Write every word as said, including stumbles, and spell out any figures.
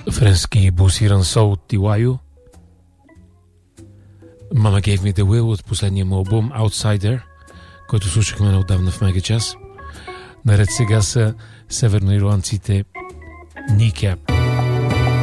Френски бусиран сол от Тилайо. Mama Gave Me The Will от последния му албум Outsider, който слушахме неотдавна в Мегачас. Наред сега са северноирландците Kneecap.